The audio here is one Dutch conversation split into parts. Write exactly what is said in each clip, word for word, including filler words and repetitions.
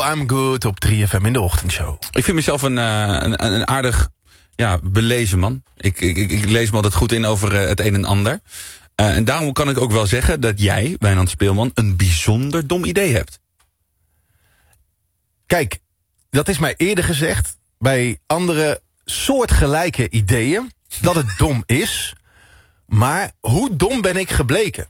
I'm Good op drie F M in de ochtendshow. Ik vind mezelf een, uh, een, een aardig ja, belezen man. Ik, ik, ik lees me altijd goed in over uh, het een en ander. Uh, en daarom kan ik ook wel zeggen dat jij, Wijnand Speelman, een bijzonder dom idee hebt. Kijk, dat is mij eerder gezegd bij andere soortgelijke ideeën, dat het dom is. Maar hoe dom ben ik gebleken?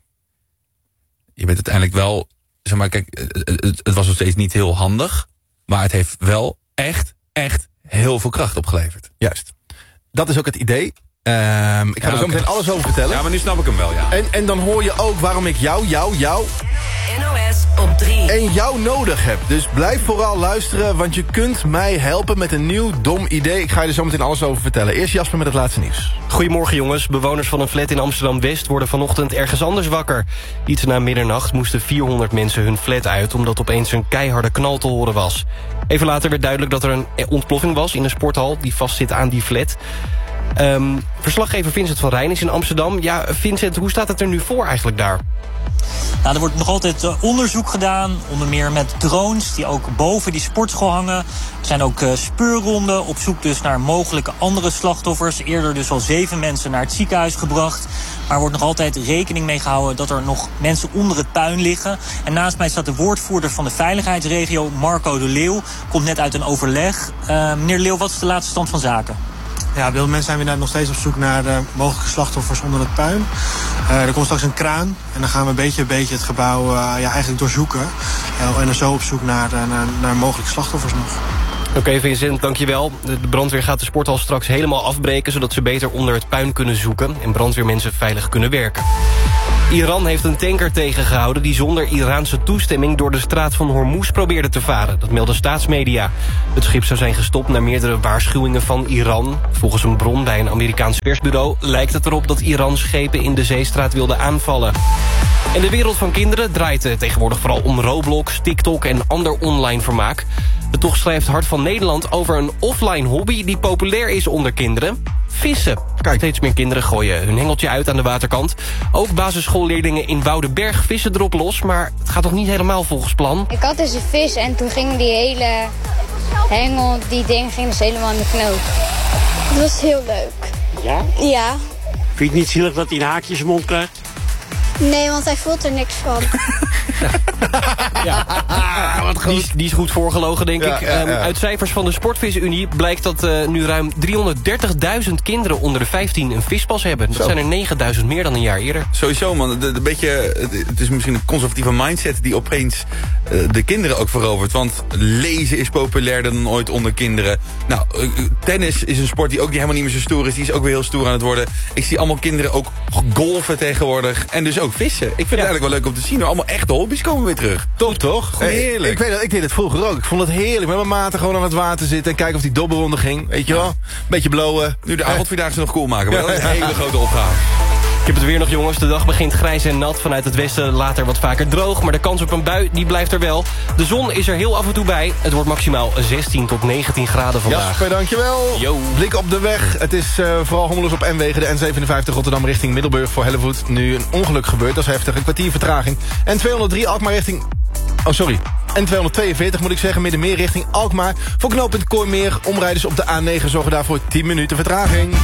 Je bent uiteindelijk wel, zeg maar, kijk, het, het was nog steeds niet heel handig, maar het heeft wel echt, echt heel veel kracht opgeleverd. Juist. Dat is ook het idee. Um, ik ga ja, er zo meteen okay. alles over vertellen. Ja, maar nu snap ik hem wel, ja. En, en dan hoor je ook waarom ik jou, jou, jou... N O S op drie. En jou nodig heb. Dus blijf vooral luisteren, want je kunt mij helpen met een nieuw dom idee. Ik ga je er zo meteen alles over vertellen. Eerst Jasper met het laatste nieuws. Goedemorgen jongens. Bewoners van een flat in Amsterdam-West worden vanochtend ergens anders wakker. Iets na middernacht moesten vierhonderd mensen hun flat uit, omdat opeens een keiharde knal te horen was. Even later werd duidelijk dat er een ontploffing was in een sporthal die vastzit aan die flat. Um, verslaggever Vincent van Rijn is in Amsterdam. Ja, Vincent, hoe staat het er nu voor eigenlijk daar? Nou, er wordt nog altijd uh, onderzoek gedaan, onder meer met drones die ook boven die sportschool hangen. Er zijn ook uh, speurronden op zoek dus naar mogelijke andere slachtoffers. Eerder dus al zeven mensen naar het ziekenhuis gebracht. Maar er wordt nog altijd rekening mee gehouden dat er nog mensen onder het puin liggen. En naast mij staat de woordvoerder van de veiligheidsregio, Marco de Leeuw. Komt net uit een overleg. Uh, meneer de Leeuw, wat is de laatste stand van zaken? Ja, op dit moment zijn we inderdaad nog steeds op zoek naar uh, mogelijke slachtoffers onder het puin. Uh, er komt straks een kraan en dan gaan we een beetje een beetje het gebouw uh, ja, eigenlijk doorzoeken. Uh, en dan zo op zoek naar, uh, naar, naar mogelijke slachtoffers nog. Oké, okay, Vincent, dankjewel. De brandweer gaat de sporthal straks helemaal afbreken, zodat ze beter onder het puin kunnen zoeken en brandweermensen veilig kunnen werken. Iran heeft een tanker tegengehouden die zonder Iraanse toestemming door de straat van Hormuz probeerde te varen. Dat melden staatsmedia. Het schip zou zijn gestopt na meerdere waarschuwingen van Iran. Volgens een bron bij een Amerikaans persbureau lijkt het erop dat Iran schepen in de zeestraat wilde aanvallen. En de wereld van kinderen draait tegenwoordig vooral om Roblox, TikTok en ander online vermaak. De toch schrijft Hart van Nederland over een offline hobby die populair is onder kinderen. Vissen. Kijk. Steeds meer kinderen gooien hun hengeltje uit aan de waterkant. Ook basisschoolleerlingen in Woudenberg vissen erop los, maar het gaat nog niet helemaal volgens plan. Ik had dus een vis en toen ging die hele hengel, die ding ging dus helemaal in de knoop. Het was heel leuk. Ja? Ja. Vind je het niet zielig dat hij een haakje in zijn mond krijgt? Nee, want hij voelt er niks van. Ja, ah, wat goed. Die, is, die is goed voorgelogen, denk ja, ik. Ja, ja. Um, uit cijfers van de Sportvisunie blijkt dat uh, nu ruim driehonderddertigduizend kinderen onder de vijftien een vispas hebben. Dat Zo. zijn er negenduizend meer dan een jaar eerder. Sowieso, man. De, de beetje, het is misschien een conservatieve mindset die opeens uh, de kinderen ook verovert. Want lezen is populairder dan ooit onder kinderen. Nou, uh, tennis is een sport die ook helemaal niet meer zo stoer is. Die is ook weer heel stoer aan het worden. Ik zie allemaal kinderen ook golfen tegenwoordig. En dus ook vissen. Ik vind ja. het eigenlijk wel leuk om te zien. Allemaal echte hobby's komen weer terug. Top, toch? Hey, heerlijk. Ik weet dat, ik deed het vroeger ook. Ik vond het heerlijk. Met mijn maten gewoon aan het water zitten en kijken of die dobberronde ging. Weet je wel? Beetje blowen. Nu de avondvierdaagse nog cool maken. Maar dat is een hele grote opgave. Ik heb het weer nog, jongens. De dag begint grijs en nat. Vanuit het westen later wat vaker droog. Maar de kans op een bui, die blijft er wel. De zon is er heel af en toe bij. Het wordt maximaal zestien tot negentien graden vandaag. Jasper, dankjewel. Yo. Blik op de weg. Het is uh, vooral hommelos op N-wegen. De N zevenenvijftig Rotterdam richting Middelburg voor Hellevoet. Nu een ongeluk gebeurd. Dat is heftig. Een kwartier vertraging. N tweehonderddrie Alkmaar richting... Oh, sorry. N tweehonderdtweeënveertig moet ik zeggen. Middenmeer richting Alkmaar. Voor knooppunt Kooimeer. Omrijders op de A negen zorgen daarvoor tien minuten vertraging.